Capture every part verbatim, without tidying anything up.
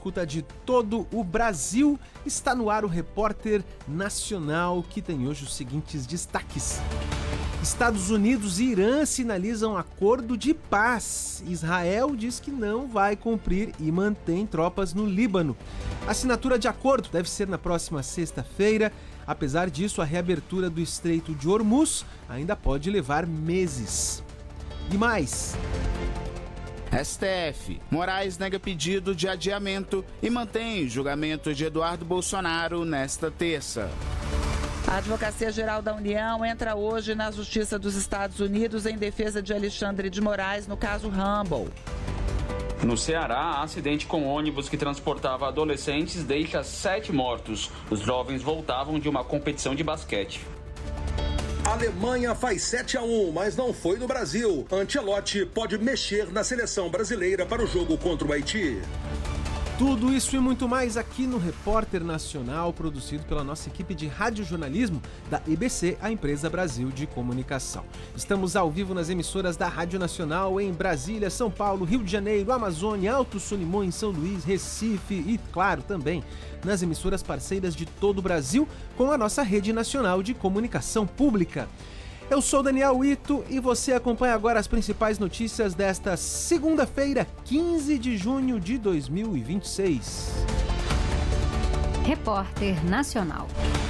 Escuta de todo o Brasil, está no ar o Repórter Nacional, que tem hoje os seguintes destaques. Estados Unidos e Irã sinalizam acordo de paz. Israel diz que não vai cumprir e mantém tropas no Líbano. A assinatura de acordo deve ser na próxima sexta-feira. Apesar disso, a reabertura do Estreito de Hormuz ainda pode levar meses. E mais... S T F. Moraes nega pedido de adiamento e mantém julgamento de Eduardo Bolsonaro nesta terça. A Advocacia Geral da União entra hoje na Justiça dos Estados Unidos em defesa de Alexandre de Moraes no caso Rumble. No Ceará, acidente com ônibus que transportava adolescentes deixa sete mortos. Os jovens voltavam de uma competição de basquete. A Alemanha faz sete a um, mas não foi no Brasil. Ancelotti pode mexer na seleção brasileira para o jogo contra o Haiti. Tudo isso e muito mais aqui no Repórter Nacional, produzido pela nossa equipe de radiojornalismo da I B C, a Empresa Brasil de Comunicação. Estamos ao vivo nas emissoras da Rádio Nacional em Brasília, São Paulo, Rio de Janeiro, Amazônia, Alto Solimões, São Luís, Recife e, claro, também nas emissoras parceiras de todo o Brasil com a nossa Rede Nacional de Comunicação Pública. Eu sou Daniel Ito e você acompanha agora as principais notícias desta segunda-feira, quinze de junho de dois mil e vinte e seis. Repórter Nacional.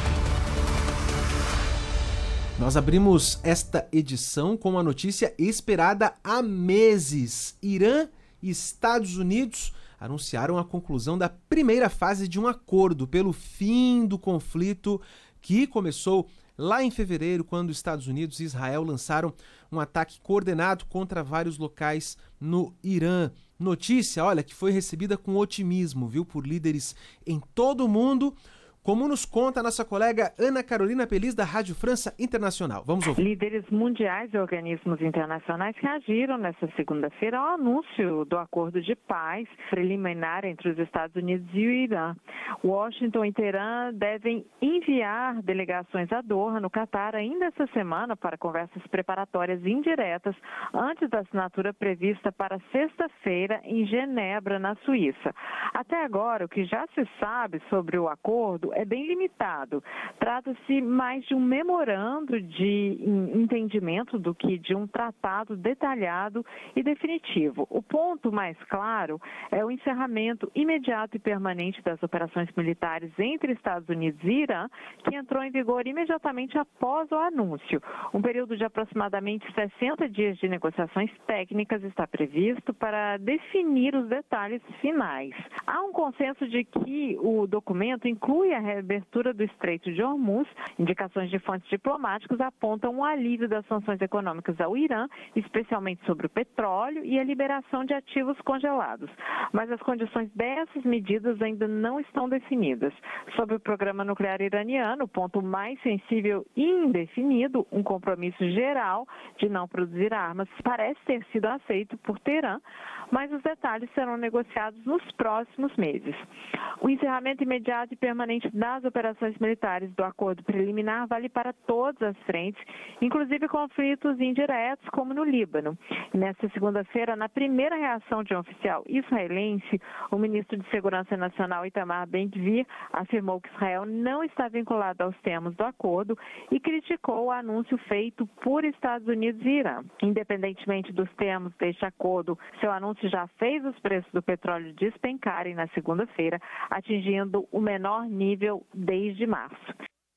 Nós abrimos esta edição com uma notícia esperada há meses. Irã e Estados Unidos anunciaram a conclusão da primeira fase de um acordo pelo fim do conflito que começou lá em fevereiro, quando Estados Unidos e Israel lançaram um ataque coordenado contra vários locais no Irã. Notícia, olha, que foi recebida com otimismo, viu, por líderes em todo o mundo, como nos conta a nossa colega Ana Carolina Pelis, da Rádio França Internacional. Vamos ouvir. Líderes mundiais e organismos internacionais reagiram nesta segunda-feira ao anúncio do acordo de paz preliminar entre os Estados Unidos e o Irã. Washington e Teherã devem enviar delegações a Doha, no Catar, ainda essa semana para conversas preparatórias indiretas antes da assinatura prevista para sexta-feira em Genebra, na Suíça. Até agora, o que já se sabe sobre o acordo é bem limitado. Trata-se mais de um memorando de entendimento do que de um tratado detalhado e definitivo. O ponto mais claro é o encerramento imediato e permanente das operações militares entre Estados Unidos e Irã, que entrou em vigor imediatamente após o anúncio. Um período de aproximadamente sessenta dias de negociações técnicas está previsto para definir os detalhes finais. Há um consenso de que o documento inclui a reabertura do Estreito de Hormuz. Indicações de fontes diplomáticas apontam um alívio das sanções econômicas ao Irã, especialmente sobre o petróleo e a liberação de ativos congelados. Mas as condições dessas medidas ainda não estão definidas. Sobre o programa nuclear iraniano, o ponto mais sensível e indefinido, um compromisso geral de não produzir armas, parece ter sido aceito por Teherã, mas os detalhes serão negociados nos próximos meses. O encerramento imediato e permanente das operações militares do acordo preliminar vale para todas as frentes, inclusive conflitos indiretos, como no Líbano. Nesta segunda-feira, na primeira reação de um oficial israelense, o ministro de Segurança Nacional, Itamar Ben-Gvir, afirmou que Israel não está vinculado aos termos do acordo e criticou o anúncio feito por Estados Unidos e Irã. Independentemente dos termos deste acordo, seu anúncio já fez os preços do petróleo despencarem na segunda-feira, atingindo o menor nível desde março.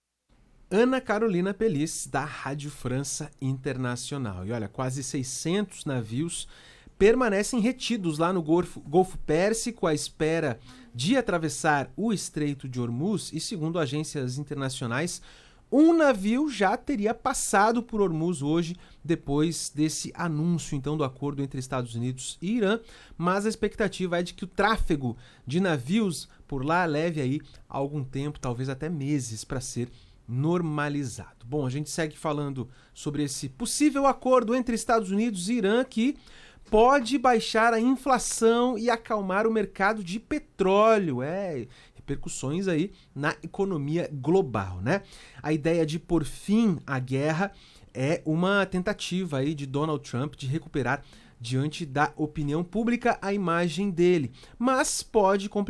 Ana Carolina Pelis, da Rádio França Internacional. E olha, quase seiscentos navios permanecem retidos lá no Golfo, Golfo Pérsico à espera de atravessar o Estreito de Hormuz e, segundo agências internacionais, um navio já teria passado por Hormuz hoje, depois desse anúncio, então, do acordo entre Estados Unidos e Irã, mas a expectativa é de que o tráfego de navios por lá leve aí algum tempo, talvez até meses, para ser normalizado. Bom, a gente segue falando sobre esse possível acordo entre Estados Unidos e Irã que pode baixar a inflação e acalmar o mercado de petróleo. É... repercussões aí na economia global, né? A ideia de pôr fim à guerra é uma tentativa aí de Donald Trump de recuperar diante da opinião pública a imagem dele, mas pode complicar